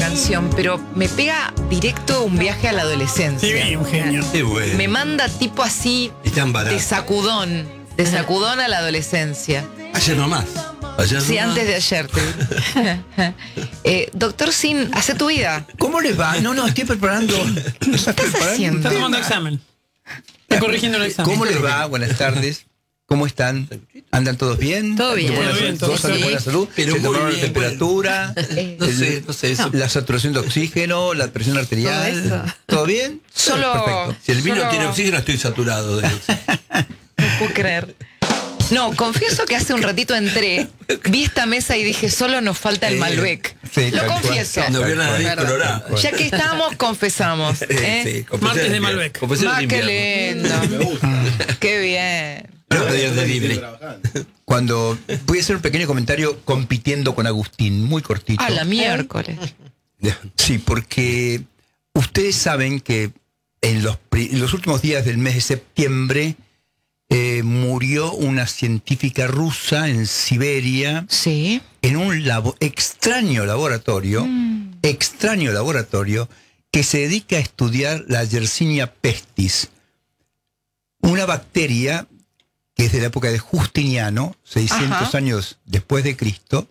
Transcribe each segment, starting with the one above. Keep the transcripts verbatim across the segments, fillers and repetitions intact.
canción, pero me pega directo un viaje a la adolescencia. Sí, un genio. Qué bueno. Me manda tipo así Están baratos. de sacudón, de sacudón a la adolescencia. Ayer nomás. Ayer Sí, nomás. antes de ayer. Te... eh, Doctor Sin, hace tu vida. ¿Cómo les va? No, no, estoy preparando. ¿Qué estás haciendo? Está tomando examen. Está corrigiendo el examen. ¿Cómo les va? Buenas tardes. ¿Cómo están? ¿Andan todos bien? Todo bien. ¿De buena, Todo bien, todo ¿Gozan de bien. buena salud? Pero ¿Se muy tomaron bien, la temperatura? Eh, No sé, no sé. Eso. La saturación de oxígeno, la presión arterial. Todo eso. ¿Todo bien? Solo- Perfecto. Si el vino Solo- tiene oxígeno, estoy saturado de oxígeno. No puedo creer. No, confieso que hace un ratito entré, vi esta mesa y dije, solo nos falta el Eh, Malbec. sí, Lo tal cual. confieso. No vio nada de Perdón. colorado. Ya que estamos, confesamos. ¿eh? Sí, confesiones Martes de invierno. Malbec. Confesiones Más de que invierno. lindo. Qué bien. No pedir de libre. Cuando voy a hacer un pequeño comentario compitiendo con Agustín, muy cortito. A la miércoles. Sí, porque ustedes saben que en los, pri- en los últimos días del mes de septiembre eh, murió una científica rusa en Siberia Sí. en un labo- extraño laboratorio, Mm. extraño laboratorio que se dedica a estudiar la Yersinia pestis, una bacteria que es de la época de Justiniano, seiscientos Ajá. años después de Cristo.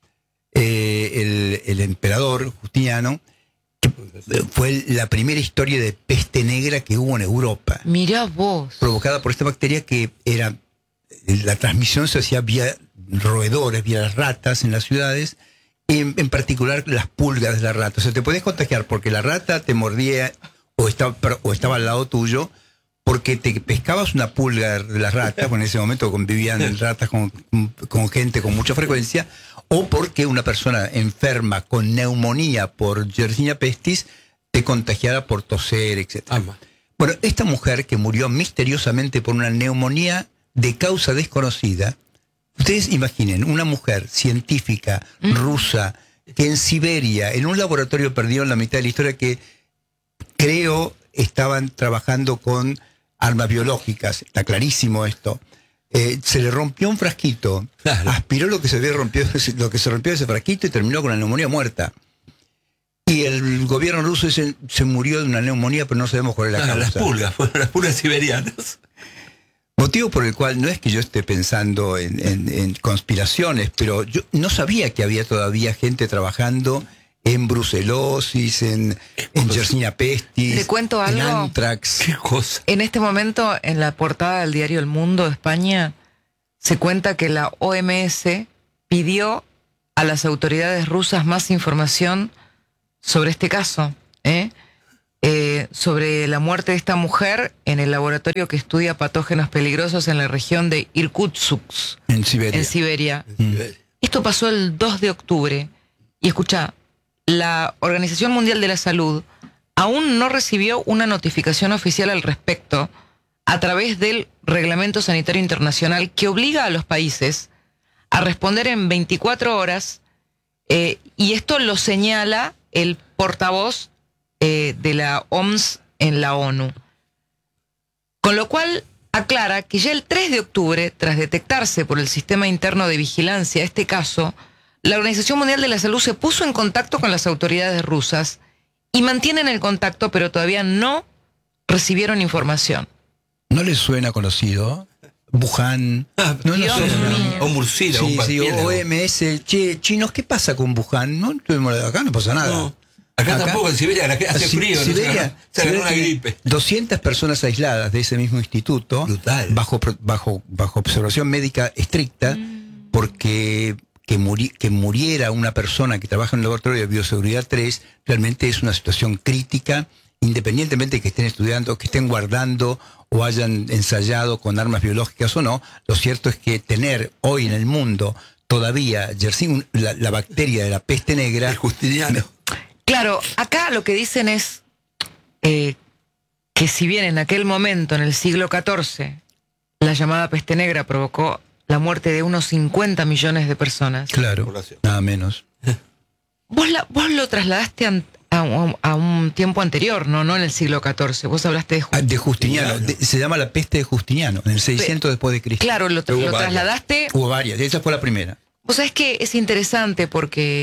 Eh, el, el emperador Justiniano, que fue la primera historia de peste negra que hubo en Europa, Mirá vos. provocada por esta bacteria que era, la transmisión se hacía vía roedores, vía las ratas en las ciudades, en, en particular las pulgas de la rata. O sea, te podías contagiar porque la rata te mordía o estaba, o estaba al lado tuyo, porque te pescabas una pulga de las ratas, porque en ese momento convivían ratas con, con gente con mucha frecuencia, o porque una persona enferma con neumonía por Yersinia pestis te contagiara por toser, etcétera. Ama. Bueno, esta mujer que murió misteriosamente por una neumonía de causa desconocida, ustedes imaginen, una mujer científica rusa que en Siberia, en un laboratorio perdido en la mitad de la historia, que creo estaban trabajando con armas biológicas, está clarísimo esto, eh, se le rompió un frasquito, Claro. aspiró lo que se había rompido, lo que se rompió de ese frasquito y terminó con la neumonía muerta. Y el gobierno ruso dice, se murió de una neumonía, pero no sabemos cuál es la Ah, causa. las pulgas, fueron las pulgas siberianas. Motivo por el cual no es que yo esté pensando en, en- en conspiraciones, pero yo no sabía que había todavía gente trabajando en brucelosis, en, en Yersinia pestis, ¿Te cuento en algo? antrax. Qué cosa. En este momento, en la portada del diario El Mundo de España, se cuenta que la O M S pidió a las autoridades rusas más información sobre este caso, ¿eh? Eh, sobre la muerte de esta mujer en el laboratorio que estudia patógenos peligrosos en la región de Irkutsk, En Siberia. en Siberia. Mm. Esto pasó el dos de octubre. Y escucha, la Organización Mundial de la Salud aún no recibió una notificación oficial al respecto a través del Reglamento Sanitario Internacional que obliga a los países a responder en veinticuatro horas, eh, y esto lo señala el portavoz eh, de la O M S en la ONU. Con lo cual aclara que ya el tres de octubre, tras detectarse por el sistema interno de vigilancia este caso, la Organización Mundial de la Salud se puso en contacto con las autoridades rusas y mantienen el contacto, pero todavía no recibieron información. ¿No les suena conocido? Wuhan. No, no Dios suena. mío. O murciélago, Sí, un sí, murciélago. O M S. Che, chinos, ¿qué pasa con Wuhan? No, tuvimos- acá no pasa nada. No. Acá, tampoco, en Siberia hace Si- frío. no Siberia, se agarró Siberia una tiene gripe. doscientas personas aisladas de ese mismo instituto, Brutal. bajo pro- bajo bajo observación médica estricta, porque que, muri- que muriera una persona que trabaja en el laboratorio de bioseguridad tres realmente es una situación crítica, independientemente de que estén estudiando, que estén guardando o hayan ensayado con armas biológicas o no. Lo cierto es que tener hoy en el mundo todavía Yersinia, la, la bacteria de la peste negra, El Justiniano. Claro, acá lo que dicen es eh, que si bien en aquel momento, en el siglo catorce, la llamada peste negra provocó la muerte de unos cincuenta millones de personas, claro, Población. nada menos. vos, la, vos lo trasladaste a, a un- a un tiempo anterior, ¿no? No en el siglo catorce. Vos hablaste de... Ju- Ah, de Justiniano, de- se llama la peste de Justiniano, en el seiscientos después de Cristo. Claro, lo, tra- Hubo lo varias. trasladaste... Hubo varias, esa fue la primera. Vos sabés que es interesante porque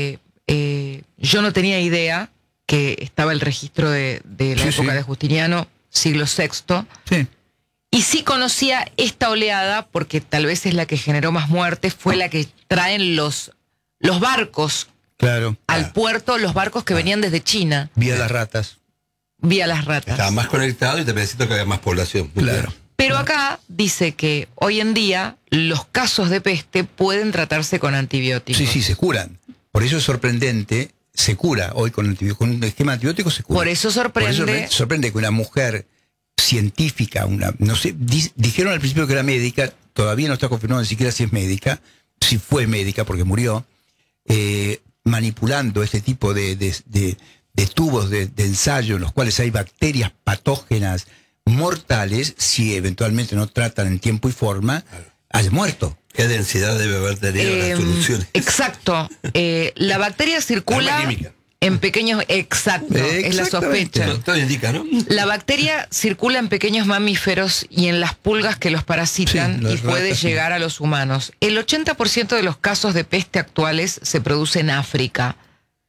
eh, yo no tenía idea que estaba el registro de, de la Sí, época sí. de Justiniano, siglo sexto, Sí. y sí conocía esta oleada, porque tal vez es la que generó más muertes, fue la que traen los, los barcos Claro. al puerto, los barcos que venían desde China, Vía las ratas. vía las ratas. Estaba más conectado y te necesito que haya más población. Muy Claro. bien. Pero acá dice que hoy en día los casos de peste pueden tratarse con antibióticos. Sí, sí, se curan. Por eso es sorprendente, se cura hoy con, antibió- con un esquema antibiótico, se cura. Por eso sorprende- Por eso sorpre- sorprende que una mujer científica, una, no sé, di- dijeron al principio que era médica, todavía no está confirmado ni siquiera si es médica, si fue médica porque murió, eh, manipulando este tipo de, de, de- de tubos de, de ensayo en los cuales hay bacterias patógenas mortales, si eventualmente no tratan en tiempo y forma, has muerto. ¿Qué densidad debe haber tenido Eh, las soluciones? exacto. Eh, la bacteria circula Arma química. en pequeños... Exacto, es la Exactamente. sospecha. Todo indica, ¿no? La bacteria circula en pequeños mamíferos y en las pulgas que los parasitan Sí, las y puede ratas, sí. llegar a los humanos. El ochenta por ciento de los casos de peste actuales se produce en África.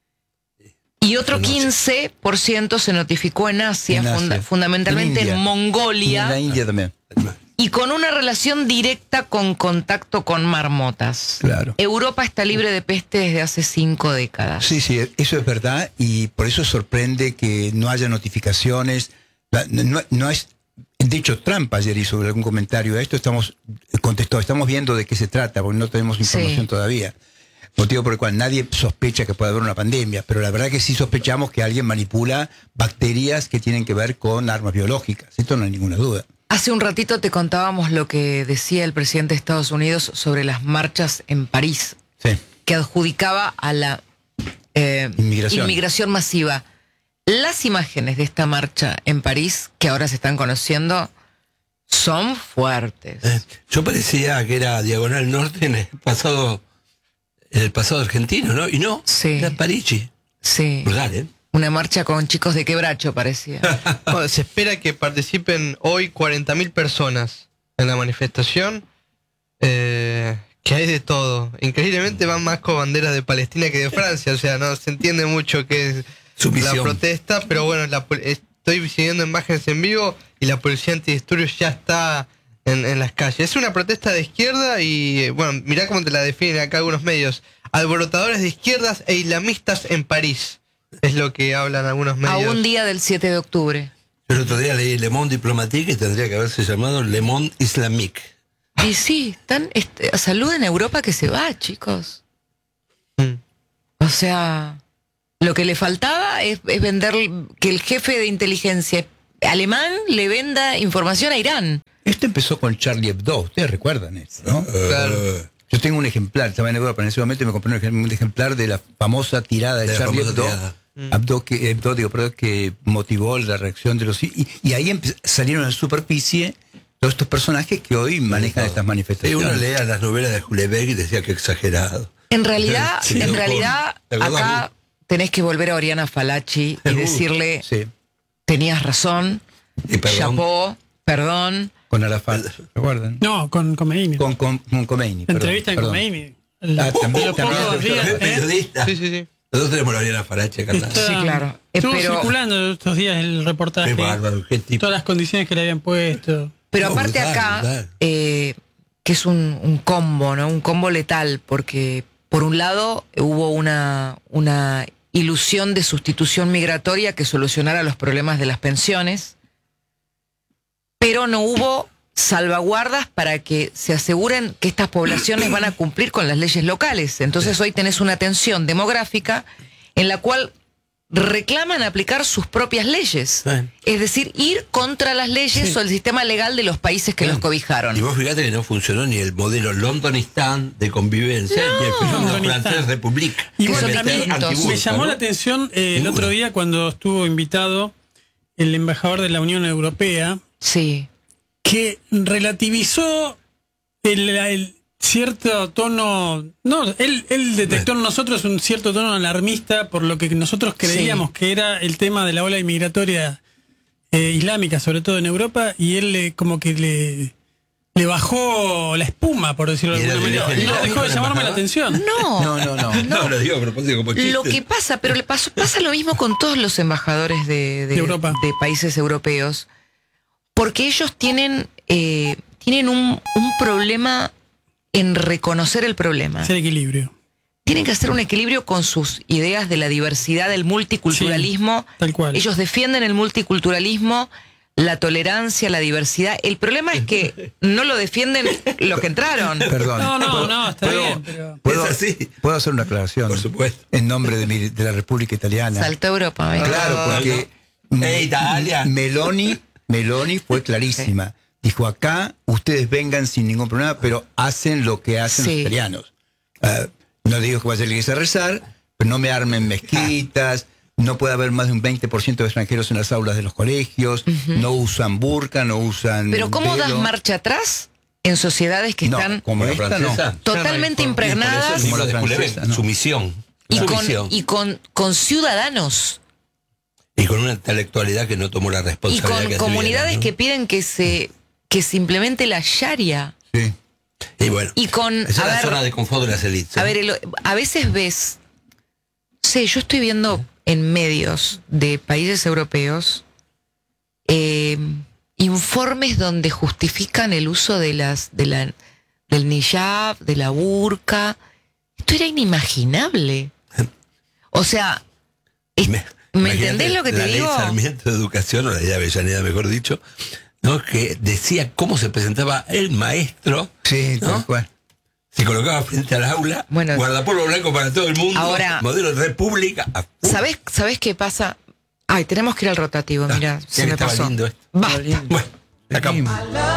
Y otro En Asia. quince por ciento se notificó en Asia, En Asia. funda- fundamentalmente En en, India. Mongolia, En la India también. y con una relación directa con contacto con marmotas. Claro. Europa está libre de peste desde hace cinco décadas. Sí, sí, eso es verdad y por eso sorprende que no haya notificaciones. La- No, no es, de hecho, Trump ayer hizo algún comentario a esto, estamos contestó, estamos viendo de qué se trata, porque no tenemos información Sí. todavía. Motivo por el cual nadie sospecha que pueda haber una pandemia, pero la verdad que sí sospechamos que alguien manipula bacterias que tienen que ver con armas biológicas. Esto no hay ninguna duda. Hace un ratito te contábamos lo que decía el presidente de Estados Unidos sobre las marchas en París, Sí. que adjudicaba a la eh, Inmigración. inmigración masiva. Las imágenes de esta marcha en París, que ahora se están conociendo, son fuertes. Eh, yo parecía que era Diagonal Norte en el pasado, en el pasado argentino, ¿no? Y no, Sí. era Parigi. Sí. Brutal, ¿eh? Una marcha con chicos de quebracho, parecía. Bueno, se espera que participen hoy cuarenta mil personas en la manifestación. Eh, que hay de todo. Increíblemente van más con banderas de Palestina que de Francia. O sea, no se entiende mucho qué es Su la misión. protesta. Pero bueno, la pol- estoy siguiendo imágenes en vivo y la policía antidisturbios ya está en, en las calles. Es una protesta de izquierda y, eh, bueno, mirá cómo te la definen acá algunos medios. Alborotadores de izquierdas e islamistas en París. Es lo que hablan algunos A medios. un día del siete de octubre. Yo el otro día leí Le Monde Diplomatique y tendría que haberse llamado Le Monde Islamique. Y sí, están, este, salud en Europa que se va, chicos. Mm. O sea, lo que le faltaba es, es vender, que el jefe de inteligencia alemán le venda información a Irán. Esto empezó con Charlie Hebdo, ustedes recuerdan esto, ¿no? Claro. Eh, Yo tengo un ejemplar, estaba en Europa en ese momento y me compré un ejem- un ejemplar de la famosa tirada de, De la Charlie famosa Hebdo, tirada. Hebdo que, Hebdo, digo, perdón, que motivó la reacción de los... Y, y ahí empe- salieron en superficie todos estos personajes que hoy manejan estas Sí, manifestaciones. uno leía las novelas de Hulebeck y decía que exagerado. En realidad, Sí, en con- realidad, ¿te acordás? acá tenés que volver a Oriana Falachi y Uh, decirle, Sí, tenías razón, Y perdón. chapó, perdón. con Arafat, ¿recuerdan? No, con, con Medina. Con, con, con Khomeini. perdón, Entrevista perdón. con Medina. Ah, también, Los también. pocos días, Es ¿eh? periodista. Sí, sí, sí. Nosotros tenemos la Oriana Farache acá. Está- Sí, claro. Eh, Estuvo pero- circulando estos días el reportaje. Qué bárbaro, qué tipo. Todas las condiciones que le habían puesto. Pero No, aparte brutal, acá, brutal. eh, que es un, un combo, ¿no? Un combo letal, porque por un lado hubo una, una ilusión de sustitución migratoria que solucionara los problemas de las pensiones, pero no hubo salvaguardas para que se aseguren que estas poblaciones van a cumplir con las leyes locales. Entonces hoy tenés una tensión demográfica en la cual reclaman aplicar sus propias leyes. Bien. Es decir, ir contra las leyes o el sistema legal de los países que Bien. los cobijaron. Y vos fíjate que no funcionó ni el modelo Londonistán de convivencia, ni el fenómeno Londonistán. francés República. Y Que bueno, son a mí distintos. Antibursa, me llamó ¿no? la atención eh, el Ninguna. otro día cuando estuvo invitado el embajador de la Unión Europea, Sí. que relativizó el, el cierto tono, no, él, él detectó en nosotros un cierto tono alarmista por lo que nosotros creíamos Sí. que era el tema de la ola inmigratoria eh, islámica, sobre todo en Europa, y él le, como que le, le bajó la espuma, por decirlo de Y era alguna de manera. origen No dejó de islámico, llamarme la ¿no? atención. No, No, no, no. No, lo digo a propósito como chiste. Lo que pasa, pero le pasó, pasa lo mismo con todos los embajadores de, de- De Europa. de países europeos, porque ellos tienen, eh, tienen un, un problema en reconocer el problema. Es el equilibrio. Tienen que hacer un equilibrio con sus ideas de la diversidad, del multiculturalismo. Sí, tal cual. Ellos defienden el multiculturalismo, la tolerancia, la diversidad. El problema es que no lo defienden los que entraron. Perdón. No, no, ¿Puedo- no, está puedo- bien, pero- ¿puedo, Es así. puedo hacer una aclaración? Por supuesto. En nombre de, mi- de la República Italiana. Salta a Europa. venga. Claro, porque Eh, Italia. Meloni, Meloni fue clarísima. Dijo, acá ustedes vengan sin ningún problema, pero hacen lo que hacen Sí. los italianos. Ah, no digo que vaya a la iglesia a rezar, pero no me armen mezquitas, no puede haber más de un veinte por ciento de extranjeros en las aulas de los colegios, no usan burka, no usan Pero ¿cómo das velo. marcha atrás en sociedades que No, están como La esta francesa. no. totalmente Eso impregnadas es como Como de la Culebén, francesa, ¿no? sumisión. y, con, Sumisión. y con, con ciudadanos Y con una intelectualidad que no tomó la y responsabilidad. con que comunidades tuviera, ¿no? que piden que se, que se implemente la sharia. Sí. Y bueno, Y con, esa es a la ver, zona de confort de las élites. a ver, el- a veces ves, no sé, yo estoy viendo en medios de países europeos eh, informes donde justifican el uso de las, de la, del niqab, de la burka. Esto era inimaginable. O sea, es- ¿me, imagínate entendés lo que te la digo? Ley Sarmiento de Educación, o la ley de Avellaneda, mejor dicho, ¿no? Que decía cómo se presentaba el maestro, Sí, ¿no? tal cual. Se colocaba frente al aula, Bueno, guardapolvo blanco para todo el mundo, ahora- modelo de república. a full. ¿Sabés, ¿Sabés qué pasa? Ay, tenemos que ir al rotativo, Ah, mira, ya se que me estaba pasó. lindo esto. Basta. Bueno, acá.